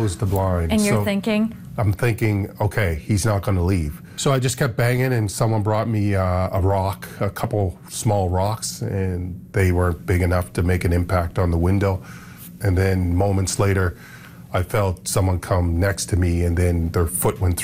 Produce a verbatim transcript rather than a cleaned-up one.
closed the blind. And you're So thinking? I'm thinking, okay, he's not going to leave. So I just kept banging, and someone brought me uh, a rock, a couple small rocks, and they weren't big enough to make an impact on the window. And then moments later, I felt someone come next to me, and then their foot went through